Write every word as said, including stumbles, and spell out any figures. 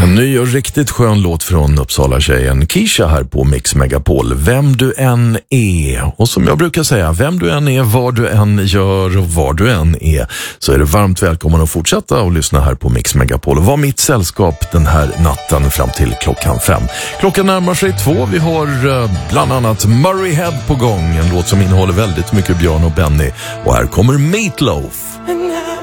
En ny och riktigt skön låt från Uppsala-tjejen Kisha här på Mix Megapol. Vem du än är. Och som jag brukar säga, vem du än är, vad du än gör och var du än är, så är det varmt välkommen att fortsätta och lyssna här på Mix Megapol. Och var mitt sällskap den här natten fram till klockan fem. Klockan närmar sig två. Vi har uh, bland annat Murray Head på gång. En låt som innehåller väldigt mycket Björn och Benny. Och här kommer Meatloaf.